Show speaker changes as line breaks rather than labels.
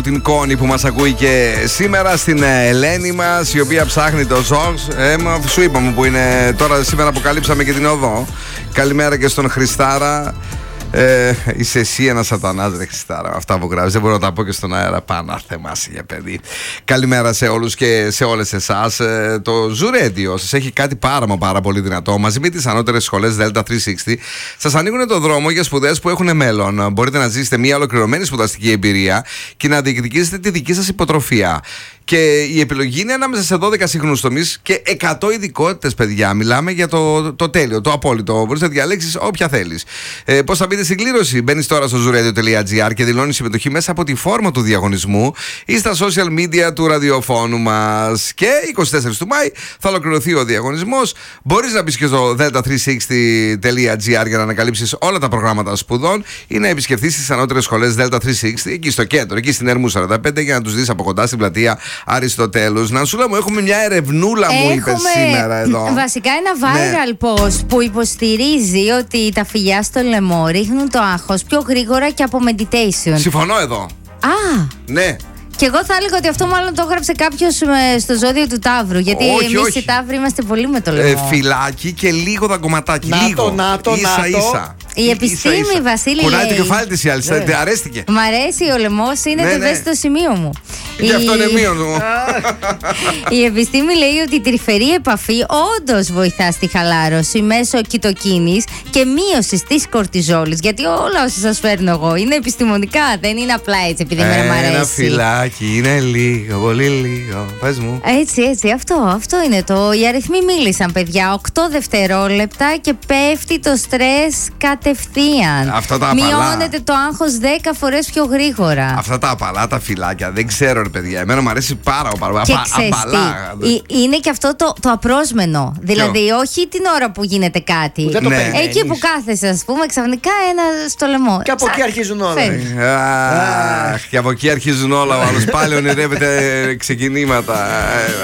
Την Κόνη που μας ακούει και σήμερα, στην Ελένη μας, η οποία ψάχνει το Ζόρς. Σου είπαμε που είναι τώρα. Σήμερα αποκαλύψαμε και την οδό. Καλημέρα και στον Χριστάρα. Είσαι εσύ ένας σατανάς, ρε Χριστάρα. Αυτά που γράφεις δεν μπορώ να τα πω και στον αέρα. Πάνω θεμάσαι για παιδί. Καλημέρα σε όλους και σε όλες εσάς. Το Zoo Radio σας έχει κάτι πάρα πολύ δυνατό. Μαζί με τις ανώτερες σχολές Delta 360 σας ανοίγουν το δρόμο για σπουδές που έχουν μέλλον. Μπορείτε να ζήσετε μια ολοκληρωμένη σπουδαστική εμπειρία και να διεκδικήσετε τη δική σας υποτροφία. Και η επιλογή είναι ανάμεσα σε 12 συχνούς τομείς και 100 ειδικότητες, παιδιά. Μιλάμε για το τέλειο, το απόλυτο. Μπορείς να διαλέξεις όποια θέλεις. Πώς θα μπείτε στην κλήρωση? Μπαίνεις τώρα στο zooradio.gr και δηλώνεις συμμετοχή μέσα από τη φόρμα του διαγωνισμού ή στα social media του ραδιοφώνου μας. Και 24 του Μάη θα ολοκληρωθεί ο διαγωνισμός. Μπορείς να μπεις και στο delta360.gr για να ανακαλύψεις όλα τα προγράμματα σπουδών ή να επισκεφθείς τις ανώτερες σχολές Delta 360 εκεί στο κέντρο, εκεί στην Ερμού 45, για να τους δεις από κοντά στην πλατεία Αριστοτέλους. Νανσούλα μου, έχουμε μια ερευνούλα, μου είπε σήμερα εδώ.
Βασικά ένα viral post που υποστηρίζει ότι τα φιλιά στο λαιμό ρίχνουν το άγχος πιο γρήγορα και από meditation.
Συμφωνώ εδώ.
Α!
Ναι.
Και εγώ θα έλεγα ότι αυτό μάλλον το έγραψε κάποιος στο ζώδιο του Ταύρου. Γιατί εμείς οι Ταύροι είμαστε πολύ με το λαιμό.
Φυλάκι και λίγο δαγκωματάκι. Λίγο. Ίσα.
Η επιστήμη, Βασίλη.
Κουνάει το κεφάλι της η άλλη. Αρέστηκε.
Μ' αρέσει ο λαιμός, είναι το ευαίσθητο σημείο μου.
Και αυτό είναι μείον μου.
Η επιστήμη λέει ότι η τρυφερή επαφή όντως βοηθά στη χαλάρωση μέσω κοιτοκίνης και μείωση της κορτιζόλης. Γιατί όλα όσα σας φέρνω εγώ είναι επιστημονικά, δεν είναι απλά έτσι επειδή μ' αρέσει.
Ένα φυλάκι είναι λίγο, πολύ λίγο. Πες μου.
Έτσι, αυτό είναι το. Οι αριθμοί μίλησαν, παιδιά. 8 δευτερόλεπτα και πέφτει το στρες κατευθείαν.
Αυτά τα απαλά.
Μειώνεται το άγχος 10 φορές πιο γρήγορα.
Αυτά τα απαλά τα φυλάκια, δεν ξέρω, ρε παιδιά. Εμένα μου αρέσει πάρα πολύ.
Απαλά. Είναι και αυτό το απρόσμενο. Δηλαδή, όχι την ώρα που γίνεται κάτι. Εκεί που κάθεσαι, ας πούμε, ξαφνικά ένα στο λαιμό.
Και από εκεί αρχίζουν όλα.
Και από εκεί αρχίζουν όλα. Ο άλλος πάλι ονειρεύεται ξεκινήματα.